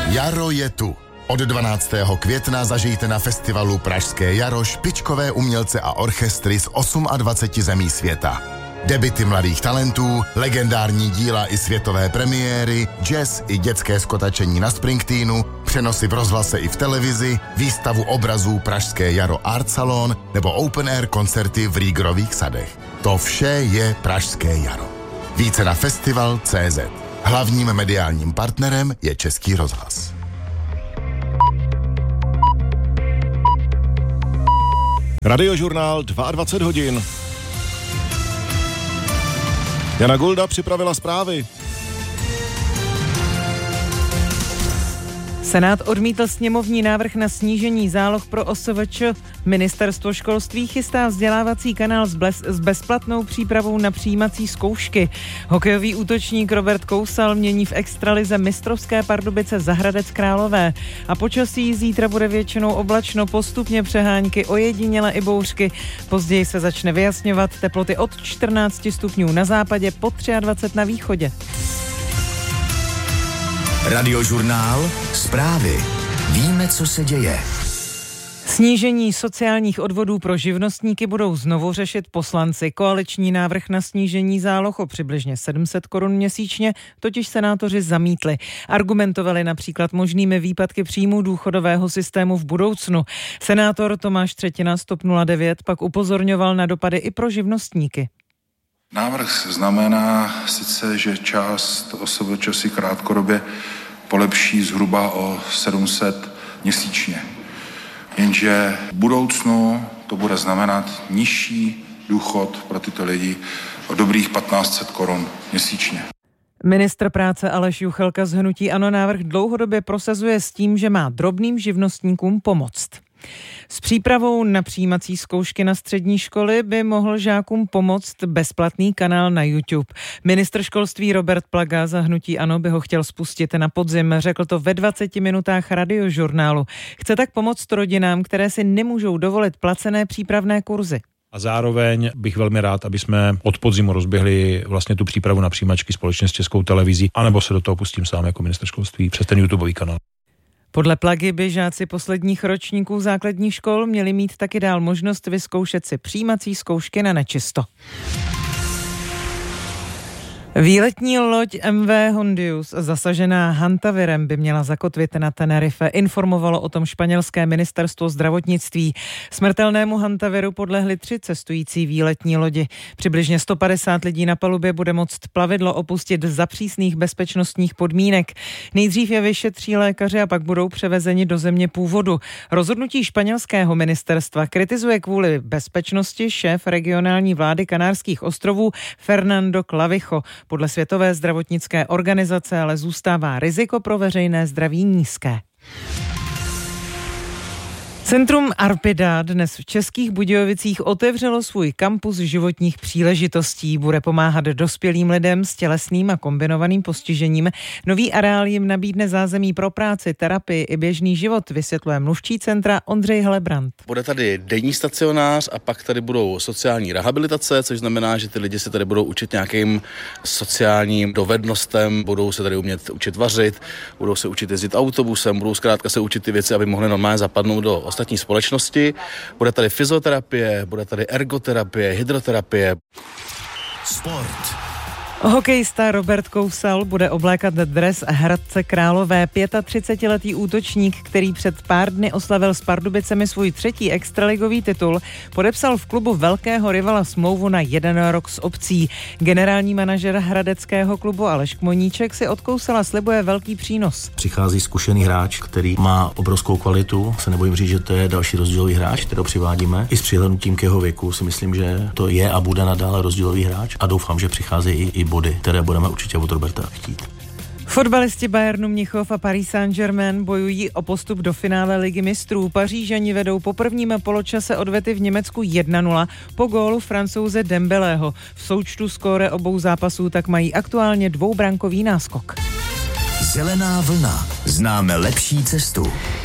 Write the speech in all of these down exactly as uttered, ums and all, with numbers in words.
Jaro je tu. Od dvanáctého května zažijte na festivalu Pražské jaro špičkové umělce a orchestry z dvaceti osmi zemí světa. Debuty mladých talentů, legendární díla i světové premiéry, jazz i dětské skotačení na Springsteenu, přenosy v rozhlase i v televizi, výstavu obrazů Pražské jaro Art Salon nebo open air koncerty v Rýgrových sadech. To vše je Pražské jaro. Více na festival tečka cé zet. Hlavním mediálním partnerem je Český rozhlas. Radiožurnál dvacet dva hodin. Jana Gulda připravila zprávy. Senát odmítl sněmovní návrh na snížení záloh pro O S V Č. Ministerstvo školství chystá vzdělávací kanál s, bles, s bezplatnou přípravou na přijímací zkoušky. Hokejový útočník Robert Kousal mění v extralize mistrovské Pardubice za Hradec Králové. A počasí zítra bude většinou oblačno, postupně přehánky, ojediněle i bouřky. Později se začne vyjasňovat, teploty od čtrnáct stupňů na západě, po dvacet tři na východě. Radiožurnál Zprávy. Víme, co se děje. Snížení sociálních odvodů pro živnostníky budou znovu řešit poslanci. Koaliční návrh na snížení záloh o přibližně sedm set korun měsíčně totiž senátoři zamítli. Argumentovali například možnými výpadky příjmů důchodového systému v budoucnu. Senátor Tomáš Třetina z T O P nula devět pak upozorňoval na dopady i pro živnostníky. Návrh znamená sice, že část O S V Č si krátkodobě polepší zhruba o sedm set měsíčně. Jenže v budoucnu to bude znamenat nižší důchod pro tyto lidi o dobrých patnáct set korun měsíčně. Ministr práce Aleš Juchelka z hnutí ANO návrh dlouhodobě prosazuje s tím, že má drobným živnostníkům pomoct. S přípravou na přijímací zkoušky na střední školy by mohl žákům pomoct bezplatný kanál na YouTube. Ministr školství Robert Plaga za hnutí ANO by ho chtěl spustit na podzim, řekl to ve dvaceti minutách radiožurnálu. Chce tak pomoct rodinám, které si nemůžou dovolit placené přípravné kurzy. A zároveň bych velmi rád, aby jsme od podzimu rozběhli vlastně tu přípravu na přijímačky společně s Českou televizí, anebo se do toho pustím sám jako ministr školství přes ten YouTubeový kanál. Podle Plagy by žáci posledních ročníků základních škol měli mít taky dál možnost vyzkoušet si přijímací zkoušky na nečisto. Výletní loď M V Hondius, zasažená hantavirem, by měla zakotvit na Tenerife, informovalo o tom španělské ministerstvo zdravotnictví. Smrtelnému hantaviru podlehly tři cestující výletní lodi. Přibližně sto padesát lidí na palubě bude moct plavidlo opustit za přísných bezpečnostních podmínek. Nejdřív je vyšetří lékaři a pak budou převezeni do země původu. Rozhodnutí španělského ministerstva kritizuje kvůli bezpečnosti šéf regionální vlády Kanárských ostrovů Fernando Clavijo. Podle Světové zdravotnické organizace ale zůstává riziko pro veřejné zdraví nízké. Centrum Arpida dnes v Českých Budějovicích otevřelo svůj kampus životních příležitostí. Bude pomáhat dospělým lidem s tělesným a kombinovaným postižením. Nový areál jim nabídne zázemí pro práci, terapii i běžný život, vysvětluje mluvčí centra Ondřej Helebrant. Bude tady denní stacionář a pak tady budou sociální rehabilitace, což znamená, že ty lidi se tady budou učit nějakým sociálním dovednostem, budou se tady umět učit vařit, budou se učit jezdit autobusem, budou zkrátka se učit ty věci, aby mohli normálně zapadnout do ostatní společnosti. Bude tady fyzioterapie, bude tady ergoterapie, hydroterapie. Sport. Hokejista Robert Kousal bude oblékat dres Hradce Králové. třicetiletý útočník, který před pár dny oslavil s Pardubicemi svůj třetí extraligový titul, podepsal v klubu velkého rivala smlouvu na jeden rok s opcí. Generální manažer hradeckého klubu Aleš Kmoníček si od Kousala slibuje velký přínos. Přichází zkušený hráč, který má obrovskou kvalitu. Se nebojím říct, že to je další rozdílový hráč, kterého přivádíme. I s přihlédnutím k jeho věku si myslím, že to je a bude nadále rozdílový hráč a doufám, že přichází i, i body, které budeme určitě od Roberta chtít. Fotbalisti Bayernu Mnichov a Paris Saint-Germain bojují o postup do finále Ligy mistrů. Pařížani vedou po prvním poločase odvety v Německu jedna nula po gólu Francouze Dembélého. V součtu skóre obou zápasů tak mají aktuálně dvoubrankový náskok. Zelená vlna. Známe lepší cestu.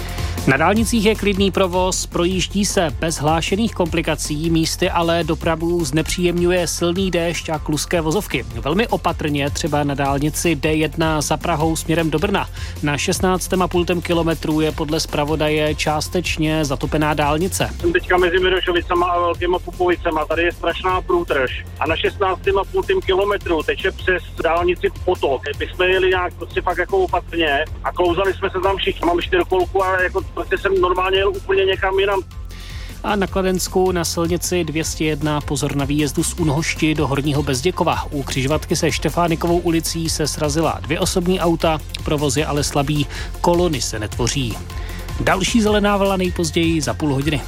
Na dálnicích je klidný provoz, projíždí se bez hlášených komplikací, místy ale dopravu znepříjemňuje silný déšť a kluské vozovky. Velmi opatrně třeba na dálnici D jedna za Prahou směrem do Brna. Na šestnáct a půl kilometru je podle zpravodaje částečně zatopená dálnice. Jsem teďka mezi Mirošovicama a Velkýma Pupovicema, tady je strašná průtrž a na šestnáct a půl kilometru teče přes dálnici potok. My jsme jeli nějak prostě fakt jako opatrně a klouzali jsme se tam všichni. Mám čtyřkolku a jako prostě jsem normálně jel úplně někam jinam. A na Kladensku na silnici dvě stě jedna pozor na výjezdu z Únhošti do Horního Bezděkova. U křižovatky se Štefánikovou ulicí se srazila dvě osobní auta, provoz je ale slabý, kolony se netvoří. Další zelená vlna nejpozději za půl hodiny.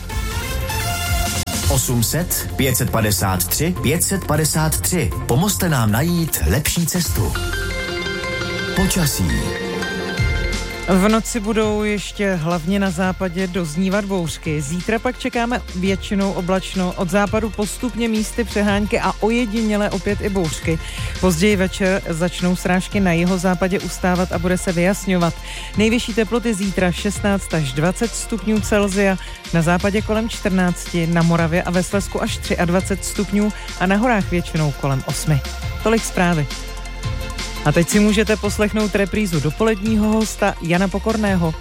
osm set pět padesát tři pět padesát tři. Pomozte nám najít lepší cestu. Počasí. V noci budou ještě hlavně na západě doznívat bouřky. Zítra pak čekáme většinou oblačno, od západu postupně místy přehánky a ojediněle opět i bouřky. Později večer začnou srážky na jihozápadě ustávat a bude se vyjasňovat. Nejvyšší teploty zítra šestnáct až dvacet stupňů Celsia, na západě kolem čtrnáct, na Moravě a ve Slezsku až dvacet tři stupňů a na horách většinou kolem osm. Tolik zprávy. A teď si můžete poslechnout reprízu dopoledního hosta Jana Pokorného.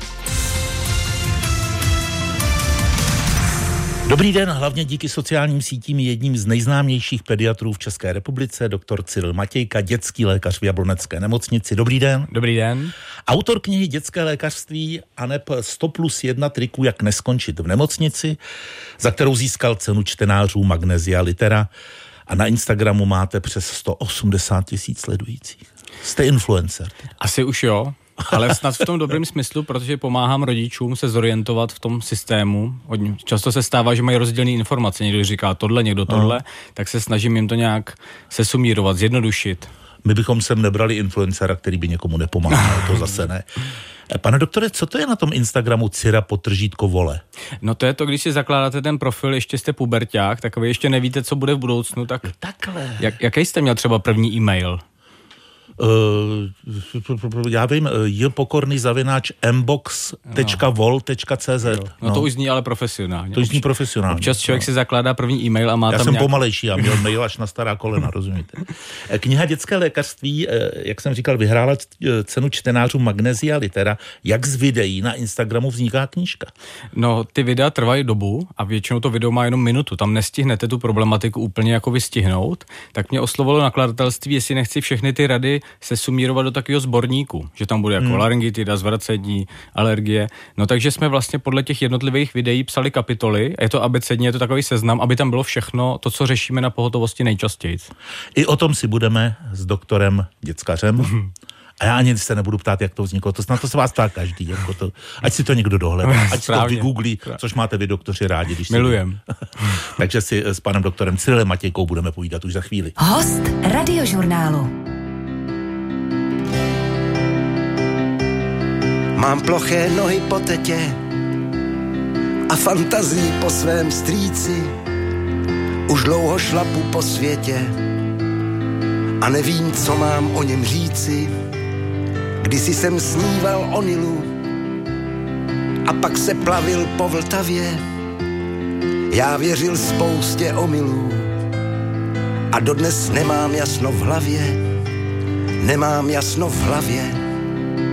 Dobrý den, hlavně díky sociálním sítím jedním z nejznámějších pediatrů v České republice, doktor Cyril Matějka, dětský lékař v Jablonecké nemocnici. Dobrý den. Dobrý den. Autor knihy Dětské lékařství aneb sto plus jedna triků, jak neskončit v nemocnici, za kterou získal cenu čtenářů Magnesia Litera. A na Instagramu máte přes sto osmdesát tisíc sledujících. Jste influencer. Asi už jo, ale snad v tom dobrém smyslu, protože pomáhám rodičům se zorientovat v tom systému. Často se stává, že mají rozdílné informace. Někdo říká tohle, někdo tohle, no. Tak se snažím jim to nějak sesumírovat, zjednodušit. My bychom sem nebrali influencera, který by někomu nepomáhal, to zase ne. Pane doktore, co to je na tom Instagramu Cira potržítko vole? No to je to, když si zakládáte ten profil, ještě jste puberťák, tak vy ještě nevíte, co bude v budoucnu, tak... Takhle. Jak, jaký jste měl třeba první e-mail? Uh, já vím, je pokorný zavináč mbox tečka vol tečka cz. No, no to už zní ale profesionálně. To už zní profesionálně. Občas člověk no. si zakládá první e-mail a má já tam jsem nějak... pomalejší, já měl mail až na stará kolena, rozumíte. Kniha Dětské lékařství, jak jsem říkal, vyhrála cenu čtenářů Magnesia Litera. Jak z videí na Instagramu vzniká knížka? No, ty videa trvají dobu a většinou to video má jenom minutu. Tam nestihnete tu problematiku úplně jako vystihnout. Tak mě oslovilo nakladatelství, jestli nechci všechny ty rady se sumírovat do takového sborníku, že tam bude jako hmm. laryngitida, zvracení, alergie. No takže jsme vlastně podle těch jednotlivých videí psali kapitoly, a je to abecedně, je to takový seznam, aby tam bylo všechno, to, co řešíme na pohotovosti nejčastěji. I o tom si budeme s doktorem děckařem. Hmm. A já ani se nebudu ptát, jak to vzniklo. To snad to se vás ptá každý. Jako to, ať si to někdo dohledá, ať si to vygooglí, což máte vy, doktoři, rádi. Když Milujem. Takže si s panem doktorem Cyrilem Matějkou budeme povídat už za chvíli. Host Radiožurnálu. Mám ploché nohy po tetě a fantazii po svém strýci. Už dlouho šlapu po světě a nevím, co mám o něm říci. Kdysi jsem sníval o Nilu a pak se plavil po Vltavě. Já věřil spoustě omylů a dodnes nemám jasno v hlavě. Nemám jasno v hlavě.